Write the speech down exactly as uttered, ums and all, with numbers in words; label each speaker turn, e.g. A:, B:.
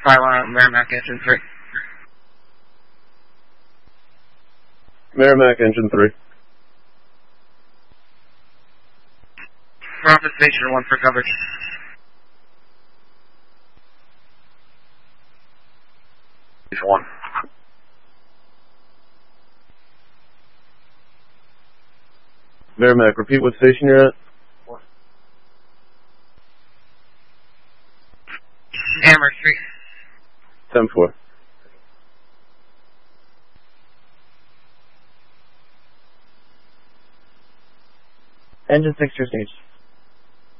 A: five one, Merrimack Engine three.
B: Merrimack Engine three.
A: We're off to Station one for coverage. Station one.
B: Merrimack, repeat what station you're at.
A: Amherst Street.
B: ten four.
C: Engine six, your stage.